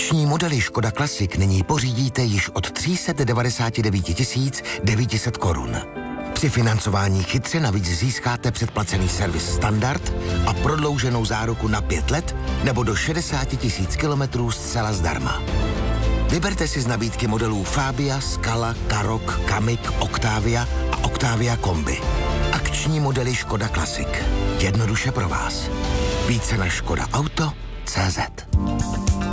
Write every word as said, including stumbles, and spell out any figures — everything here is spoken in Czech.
Akční modely Škoda Classic nyní pořídíte již od tři sta devadesát devět tisíc devět set korun. Při financování chytře navíc získáte předplacený servis standard a prodlouženou záruku na pět let nebo do šedesát tisíc kilometrů zcela zdarma. Vyberte si z nabídky modelů Fabia, Scala, Karoq, Kamiq, Octavia a Octavia Kombi. Akční modely Škoda Classic. Jednoduše pro vás. Více na škoda auto tečka cé zet.